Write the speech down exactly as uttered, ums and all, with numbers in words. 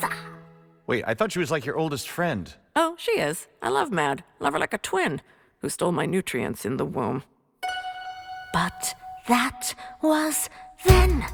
Martha. Wait, I thought she was like your oldest friend. Oh, she is. I love Mad. Love her like a twin, who stole my nutrients in the womb. But that was then.